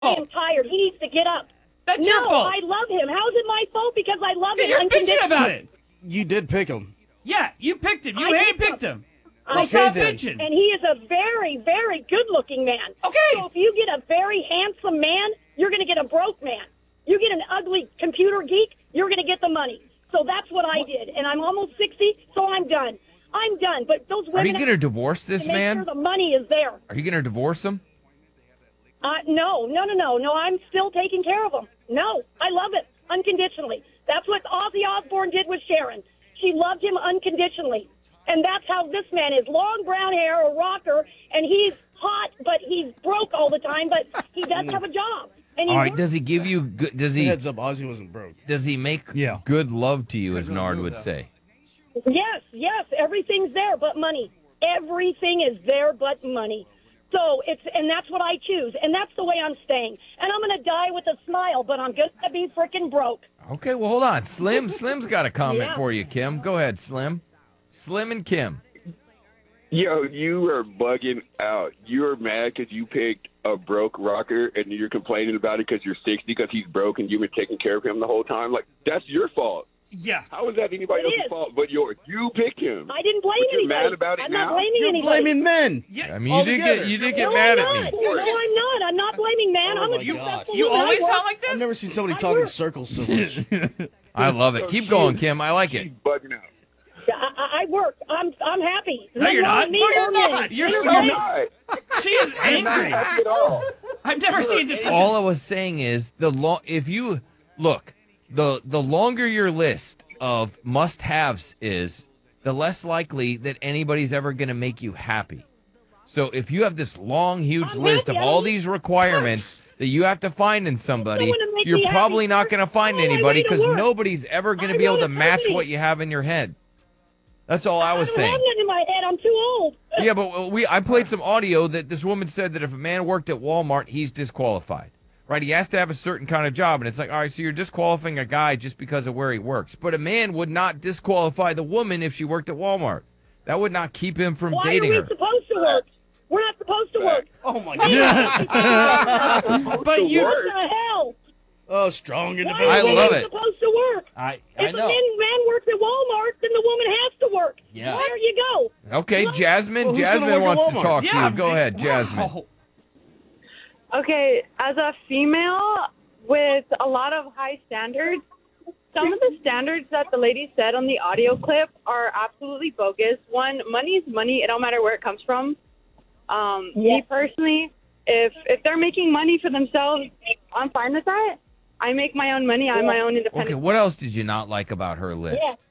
I am tired. He needs to get up. That's your fault. I love him. How's it my fault? Because I love him. You're bitching unconditionally. about it. You did pick him. Yeah, you picked him. You I picked handpicked him. So I stop then. bitching. And he is a very, very good-looking man. Okay. So if you get a very handsome man, you're going to get a broke man. You get an ugly computer geek, you're going to get the money. So that's what I did. And I'm almost 60, so I'm done. I'm done. But those women... Are you going to divorce this to make man? sure the money is there. Are you going to divorce him? No. I'm still taking care of him. No, I love it unconditionally. That's what Ozzy Osbourne did with Sharon. She loved him unconditionally. And that's how this man is. Long brown hair, a rocker, and he's hot, but he's broke all the time, but he does have a job. And All right, does he give you good, Heads up, Ozzy wasn't broke. does he make good love to you, as Nard would say? Yes, everything's there but money. Everything is there but money. So and that's what I choose, and that's the way I'm staying. And I'm going to die with a smile, but I'm going to be freaking broke. Okay, well, hold on. Slim's got a comment Yeah. for you, Kim. Go ahead, Slim. Slim and Kim. Yo, you are bugging out. You are mad because you picked a broke rocker, and you're complaining about it because you're 60 because he's broke and you've been taking care of him the whole time. Like, that's your fault. Yeah. How is that anybody It else's is. fault but yours? You picked him. I didn't blame But you're anybody. mad about it I'm now? not blaming You're anybody. blaming men. Yeah. I mean, All you together. did get No, mad I'm at not. me. No, I'm not. I'm not blaming man. Oh I'm a my successful You woman. I always work. sound like this? I've never seen somebody I talk in work. circles so much. I love it. Keep going, Kim. I like it. She's bugging out. I work. I'm happy. No, you're not. Me No, or you're men. not. You're Men or so women. Not. She is angry. Not at all. I've never seen this. All I was saying is if you look, the longer your list of must-haves is, the less likely that anybody's ever going to make you happy. So if you have this long, huge I'm list happy. of all these requirements that you have to find in somebody, Someone to make you're me happy probably not first. going to find I'm on my anybody way to because work. nobody's ever going to I be able run to a match company. what you have in your head. That's all I was I don't saying. have nothing in my head. I'm too old. Yeah, but I played some audio that this woman said that if a man worked at Walmart, he's disqualified. Right? He has to have a certain kind of job. And it's like, all right, so you're disqualifying a guy just because of where he works. But a man would not disqualify the woman if she worked at Walmart. That would not keep him from Why dating are we her. supposed to work? We're not supposed to work. Oh my god. But you. What the hell? Oh, strong Why individual. I are love we it. supposed to work? I If know. a man works at Walmart, then the woman has to work. Yeah. There you go. Okay, Jasmine. Well, who's gonna Jasmine work at wants to Walmart? talk Yeah. to you. Go ahead, Jasmine. Wow. Okay, as a female with a lot of high standards, some of the standards that the lady said on the audio clip are absolutely bogus. One, money is money. It don't matter where it comes from. Me personally, if they're making money for themselves, I'm fine with that. I make my own money. I'm my own Okay, independent. what else did you not like about her list? Yeah.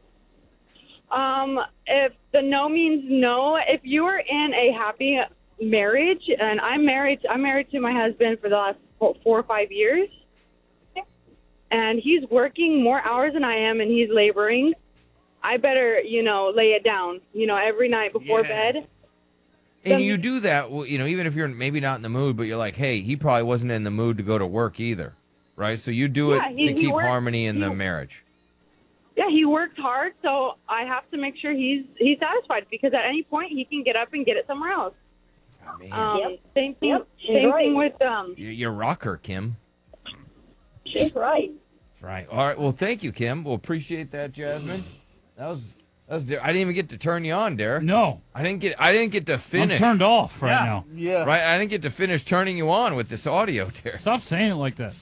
If the no means no, if you are in a happy marriage, and I'm married to my husband for the last 4 or 5 years, and he's working more hours than I am, and he's laboring, I better, lay it down, every night before Yeah. bed. And you do that, well, even if you're maybe not in the mood, but you're like, hey, he probably wasn't in the mood to go to work either, right? So you do Yeah, it he to keep works- harmony in the marriage. Yeah, he works hard, so I have to make sure he's satisfied, because at any point he can get up and get it somewhere else. Oh, man. Yep. Same thing. Yep, she's Same right. thing with You're a rocker, Kim. She's right. Right. All right. Well, thank you, Kim. We'll appreciate that, Jasmine. That was. I didn't even get to turn you on, Derek. No, I didn't get to I'm finish. turned off right Yeah. now. Yeah. Right. I didn't get to finish turning you on with this audio, Derek. Stop saying it like that.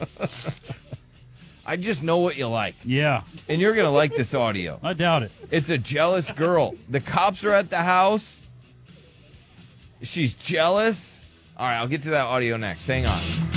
I just know what you like, Yeah, and you're gonna like this audio. I doubt it. It's a jealous girl. The cops are at the house. She's jealous. All right, I'll get to that audio next. Hang on.